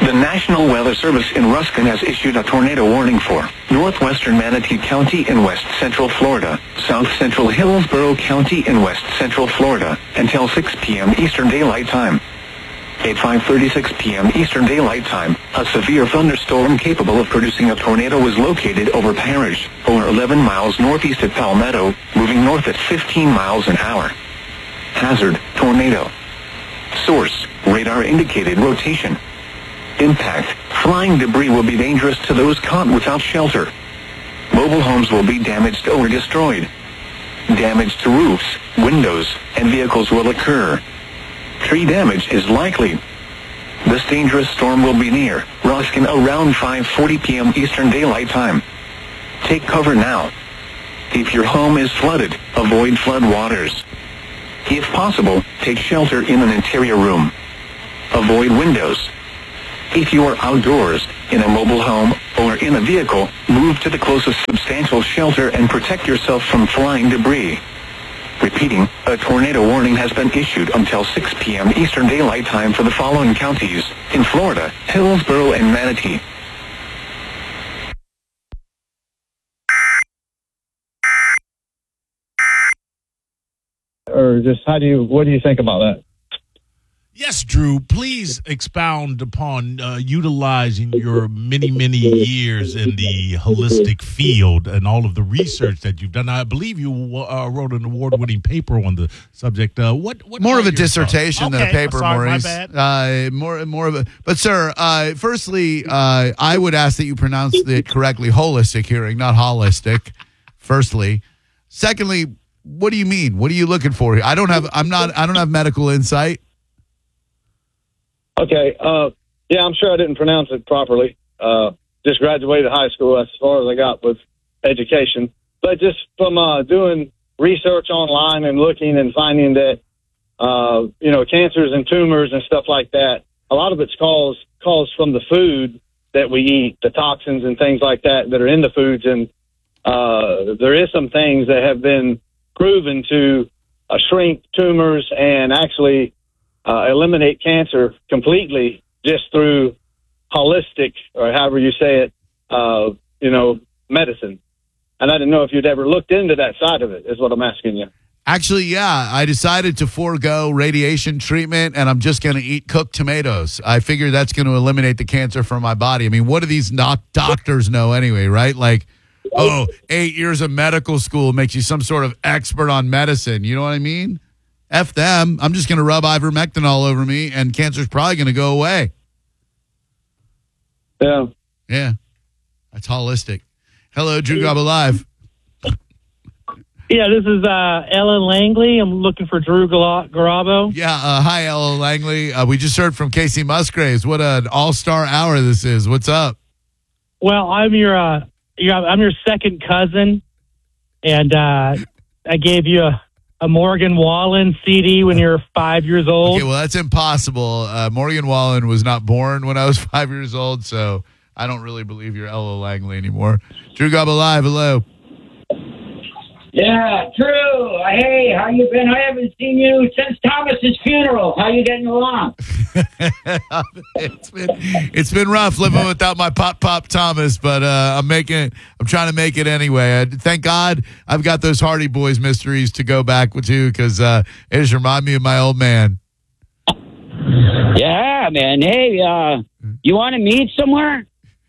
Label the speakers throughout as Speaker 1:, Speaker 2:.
Speaker 1: The National Weather Service in Ruskin has issued a tornado warning for northwestern Manatee County in west central Florida, south central Hillsborough County in west central Florida, until 6 p.m. Eastern Daylight Time. At 5:36 p.m. Eastern Daylight Time, a severe thunderstorm capable of producing a tornado was located over Parrish, over 11 miles northeast of Palmetto, moving north at 15 miles an hour. Hazard, tornado. Source, radar indicated rotation. Impact, flying debris will be dangerous to those caught without shelter. Mobile homes will be damaged or destroyed. Damage to roofs, windows, and vehicles will occur. Tree damage is likely. This dangerous storm will be near Ruskin around 5:40 p.m. Eastern Daylight Time. Take cover now. If your home is flooded, avoid flood waters. If possible, take shelter in an interior room. Avoid windows. If you are outdoors, in a mobile home, or in a vehicle, move to the closest substantial shelter and protect yourself from flying debris. Repeating, a tornado warning has been issued until 6 p.m. Eastern Daylight Time for the following counties in Florida: Hillsborough and Manatee.
Speaker 2: Or just what do you think about that?
Speaker 3: Yes, Drew, please expound upon utilizing your many, many years in the holistic field and all of the research that you've done. I believe you wrote an award-winning paper on the subject. What
Speaker 4: more of a dissertation than a paper,
Speaker 3: sorry,
Speaker 4: Maurice.
Speaker 3: My bad.
Speaker 4: More of a. But sir, firstly, I would ask that you pronounce it correctly. Holistic hearing, not holistic. Firstly, secondly, what do you mean? What are you looking for here? I don't have medical insight.
Speaker 2: Okay. Yeah, I'm sure I didn't pronounce it properly. Just graduated high school. That's as far as I got with education. But just from doing research online and looking and finding that, cancers and tumors and stuff like that, a lot of it's caused from the food that we eat, the toxins and things like that are in the foods. And there is some things that have been proven to shrink tumors and actually eliminate cancer completely just through holistic, or however you say it, medicine. And I didn't know if you'd ever looked into that side of it, is what I'm asking you.
Speaker 4: Actually, yeah, I decided to forego radiation treatment, and I'm just going to eat cooked tomatoes. I figure that's going to eliminate the cancer from my body. I mean, what do these doctors know anyway, right? Like, 8 years of medical school makes you some sort of expert on medicine. You know what I mean? F them. I'm just going to rub ivermectin all over me, and cancer's probably going to go away.
Speaker 2: Yeah.
Speaker 4: Yeah. That's holistic. Hello, Drew Garabo Live.
Speaker 5: Yeah, this is Ellen Langley. I'm looking for Drew Garabo.
Speaker 4: Yeah, hi, Ellen Langley. We just heard from Casey Musgraves. What an all-star hour this is. What's up?
Speaker 5: Well, I'm your second cousin, and I gave you a Morgan Wallen CD when you were 5 years old.
Speaker 4: Okay, well, that's impossible. Morgan Wallen was not born when I was 5 years old, so I don't really believe you're Ella Langley anymore. Drew Garabo Live, hello.
Speaker 6: Yeah, Drew. Hey, how you been? I haven't seen you since Thomas's funeral. How you getting along?
Speaker 4: It's been rough living without my Pop Thomas, but I'm trying to make it anyway. Thank God I've got those Hardy Boys mysteries to go back to, because it just remind me of my old man.
Speaker 6: Yeah, man. Hey, you want to meet somewhere?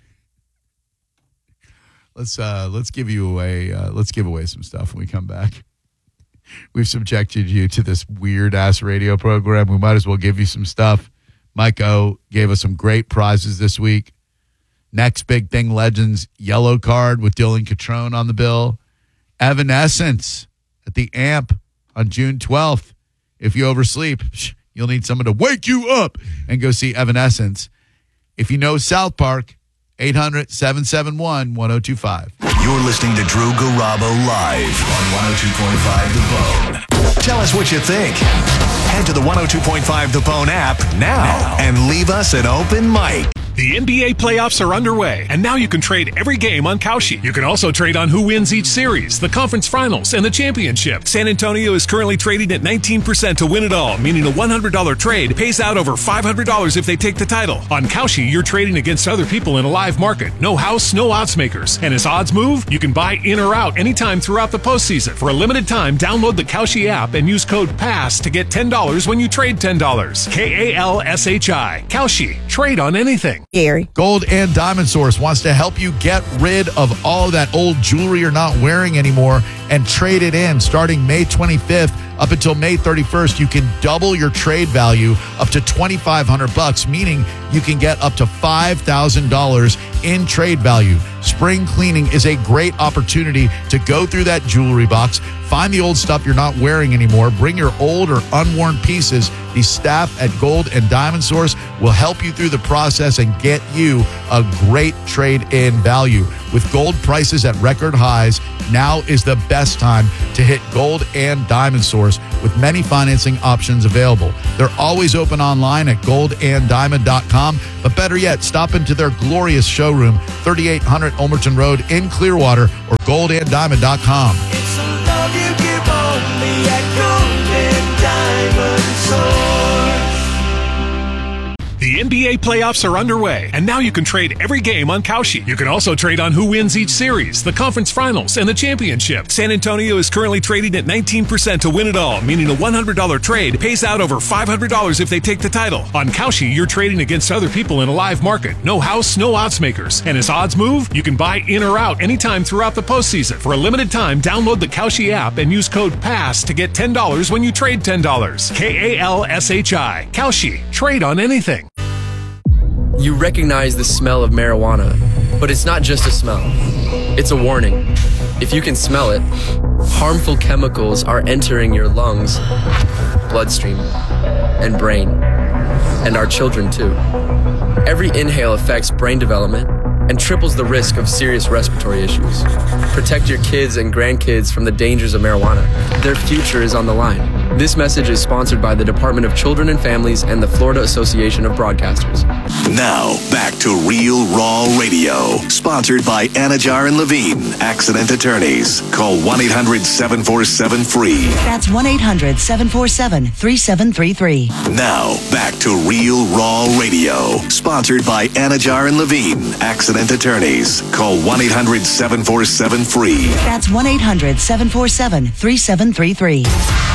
Speaker 4: Let's give away some stuff when we come back. We've subjected you to this weird ass radio program. We might as well give you some stuff. Mike O gave us some great prizes this week. Next Big Thing Legends yellow card with Dylan Catrone on the bill. Evanescence at the Amp on June 12th. If you oversleep, you'll need someone to wake you up and go see Evanescence. If you know South Park, 800-771-1025.
Speaker 7: You're listening to Drew Garabo live on 102.5 The Bone. Tell us what you think. Head to the 102.5 The Bone app now and leave us an open mic.
Speaker 8: The NBA playoffs are underway, and now you can trade every game on Kalshi. You can also trade on who wins each series, the conference finals, and the championship. San Antonio is currently trading at 19% to win it all, meaning a $100 trade pays out over $500 if they take the title. On Kalshi, you're trading against other people in a live market. No house, no odds makers. And as odds move, you can buy in or out anytime throughout the postseason. For a limited time, download the Kalshi app and use code PASS to get $10 when you trade $10. KALSHI. Kalshi. Trade on anything.
Speaker 9: Gary.
Speaker 4: Gold and Diamond Source wants to help you get rid of all of that old jewelry you're not wearing anymore and trade it in. Starting May 25th up until May 31st, you can double your trade value up to $2,500, meaning you can get up to $5,000 in trade value. Spring cleaning is a great opportunity to go through that jewelry box, find the old stuff you're not wearing anymore, bring your old or unworn pieces. The staff at Gold and Diamond Source will help you through the process and get you a great trade-in value. With gold prices at record highs, now is the best time to hit Gold and Diamond Source with many financing options available. They're always open online at goldanddiamond.com, but better yet, stop into their glorious showroom, 3800 Ulmerton Road in Clearwater, or goldanddiamond.com.
Speaker 10: It's a love you give only at Gold and Diamond Source.
Speaker 8: The NBA playoffs are underway, and now you can trade every game on Kalshi. You can also trade on who wins each series, the conference finals, and the championship. San Antonio is currently trading at 19% to win it all, meaning a $100 trade pays out over $500 if they take the title. On Kalshi, you're trading against other people in a live market. No house, no odds makers. And as odds move, you can buy in or out anytime throughout the postseason. For a limited time, download the Kalshi app and use code PASS to get $10 when you trade $10. KALSHI. Kalshi. Trade on anything.
Speaker 11: You recognize the smell of marijuana, but it's not just a smell. It's a warning. If you can smell it, harmful chemicals are entering your lungs, bloodstream, and brain, and our children too. Every inhale affects brain development and triples the risk of serious respiratory issues. Protect your kids and grandkids from the dangers of marijuana. Their future is on the line. This message is sponsored by the Department of Children and Families and the Florida Association of Broadcasters.
Speaker 7: Now, back to Real Raw Radio. Sponsored by Anajar and Levine, accident attorneys. Call 1-800-747-FREE.
Speaker 9: That's 1-800-747-3733.
Speaker 7: Now, back to Real Raw Radio. Sponsored by Anajar and Levine, accident attorneys. Call 1-800-747-FREE.
Speaker 9: That's 1-800-747-3733.